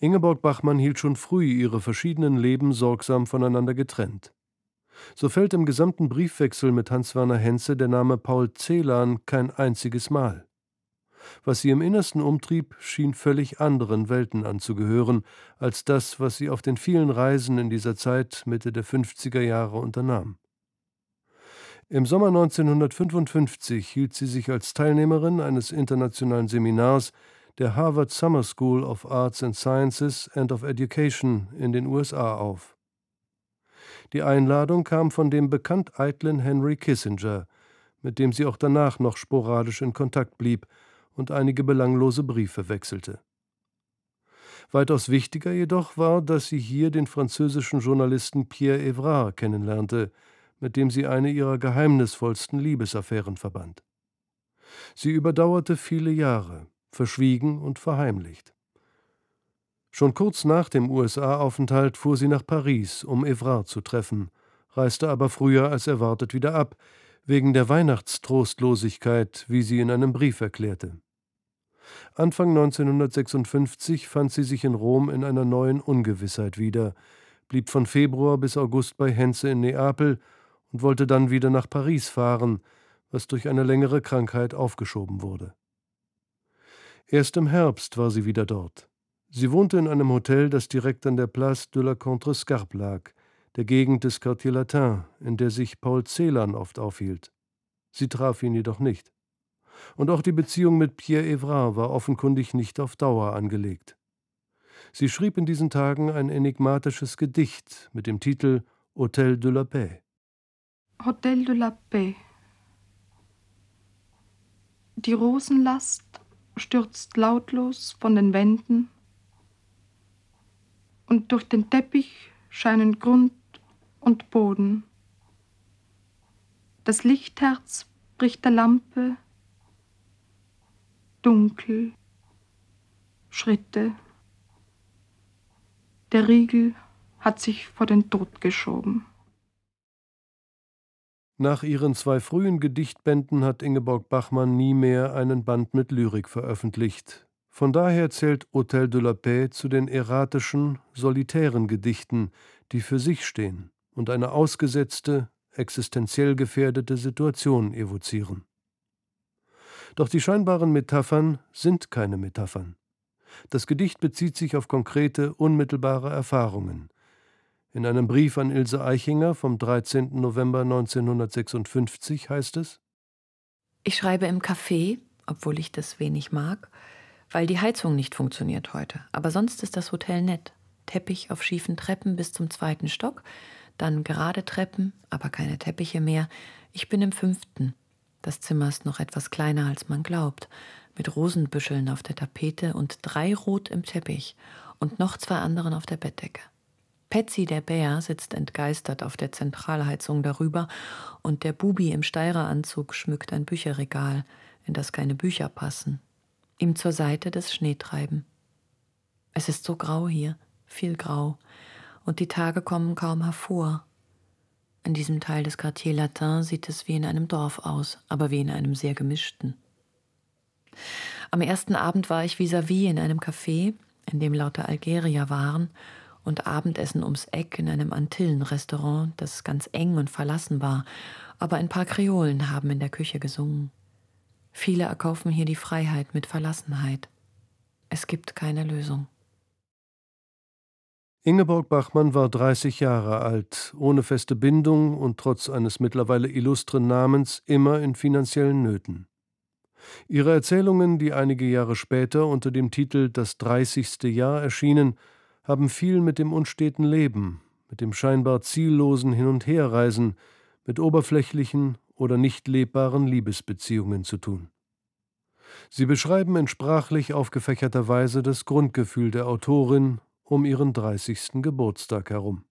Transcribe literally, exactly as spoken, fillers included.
Ingeborg Bachmann hielt schon früh ihre verschiedenen Leben sorgsam voneinander getrennt. So fällt im gesamten Briefwechsel mit Hans-Werner Henze der Name Paul Celan kein einziges Mal. Was sie im Innersten umtrieb, schien völlig anderen Welten anzugehören, als das, was sie auf den vielen Reisen in dieser Zeit Mitte der fünfziger Jahre unternahm. Im Sommer neunzehnhundertfünfundfünfzig hielt sie sich als Teilnehmerin eines internationalen Seminars der Harvard Summer School of Arts and Sciences and of Education in den U S A auf. Die Einladung kam von dem bekannt eitlen Henry Kissinger, mit dem sie auch danach noch sporadisch in Kontakt blieb und einige belanglose Briefe wechselte. Weitaus wichtiger jedoch war, dass sie hier den französischen Journalisten Pierre Évrard kennenlernte, mit dem sie eine ihrer geheimnisvollsten Liebesaffären verband. Sie überdauerte viele Jahre, verschwiegen und verheimlicht. Schon kurz nach dem U S A-Aufenthalt fuhr sie nach Paris, um Évrard zu treffen, reiste aber früher als erwartet wieder ab, wegen der Weihnachtstrostlosigkeit, wie sie in einem Brief erklärte. Anfang neunzehnhundertsechsundfünfzig fand sie sich in Rom in einer neuen Ungewissheit wieder, blieb von Februar bis August bei Henze in Neapel und wollte dann wieder nach Paris fahren, was durch eine längere Krankheit aufgeschoben wurde. Erst im Herbst war sie wieder dort. Sie wohnte in einem Hotel, das direkt an der Place de la Contrescarpe lag, der Gegend des Quartier Latin, in der sich Paul Celan oft aufhielt. Sie traf ihn jedoch nicht. Und auch die Beziehung mit Pierre Évrard war offenkundig nicht auf Dauer angelegt. Sie schrieb in diesen Tagen ein enigmatisches Gedicht mit dem Titel Hôtel de la Paix. Hôtel de la Paix. Die Rosenlast stürzt lautlos von den Wänden und durch den Teppich scheinen Grund und Boden. Das Lichtherz bricht der Lampe, dunkel, Schritte. Der Riegel hat sich vor den Tod geschoben. Nach ihren zwei frühen Gedichtbänden hat Ingeborg Bachmann nie mehr einen Band mit Lyrik veröffentlicht. Von daher zählt Hôtel de la Paix zu den erratischen, solitären Gedichten, die für sich stehen und eine ausgesetzte, existenziell gefährdete Situation evozieren. Doch die scheinbaren Metaphern sind keine Metaphern. Das Gedicht bezieht sich auf konkrete, unmittelbare Erfahrungen. In einem Brief an Ilse Aichinger vom dreizehnten November neunzehnhundertsechsundfünfzig heißt es: Ich schreibe im Café, obwohl ich das wenig mag, weil die Heizung nicht funktioniert heute. Aber sonst ist das Hotel nett. Teppich auf schiefen Treppen bis zum zweiten Stock, dann gerade Treppen, aber keine Teppiche mehr. Ich bin im fünften. Das Zimmer ist noch etwas kleiner, als man glaubt, mit Rosenbüscheln auf der Tapete und drei Rot im Teppich und noch zwei anderen auf der Bettdecke. Patsy, der Bär, sitzt entgeistert auf der Zentralheizung darüber und der Bubi im Steireranzug schmückt ein Bücherregal, in das keine Bücher passen. Ihm zur Seite das Schneetreiben. Es ist so grau hier, viel grau, und die Tage kommen kaum hervor. In diesem Teil des Quartier Latin sieht es wie in einem Dorf aus, aber wie in einem sehr gemischten. Am ersten Abend war ich vis-à-vis in einem Café, in dem lauter Algerier waren, und Abendessen ums Eck in einem Antillenrestaurant, das ganz eng und verlassen war, aber ein paar Kreolen haben in der Küche gesungen. Viele erkaufen hier die Freiheit mit Verlassenheit. Es gibt keine Lösung. Ingeborg Bachmann war dreißig Jahre alt, ohne feste Bindung und trotz eines mittlerweile illustren Namens immer in finanziellen Nöten. Ihre Erzählungen, die einige Jahre später unter dem Titel »Das dreißigste Jahr« erschienen, haben viel mit dem unsteten Leben, mit dem scheinbar ziellosen Hin- und Herreisen, mit oberflächlichen oder nicht lebbaren Liebesbeziehungen zu tun. Sie beschreiben in sprachlich aufgefächerter Weise das Grundgefühl der Autorin um ihren dreißigsten Geburtstag herum.